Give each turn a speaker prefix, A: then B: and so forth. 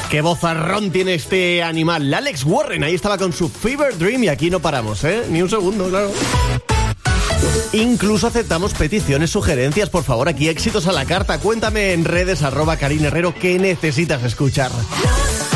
A: Qué vozarrón tiene este animal. Alex Warren, ahí estaba con su Fever Dream y aquí no paramos, ni un segundo, claro. Incluso aceptamos peticiones, sugerencias, por favor, aquí éxitos a la carta. Cuéntame en redes @Karin Herrero qué necesitas escuchar.